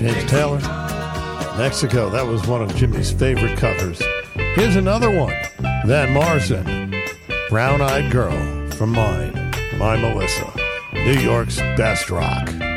James Taylor, Mexico. That was one of Jimmy's favorite covers. Here's another one. Van Morrison, Brown Eyed Girl from My Melissa, New York's best rock.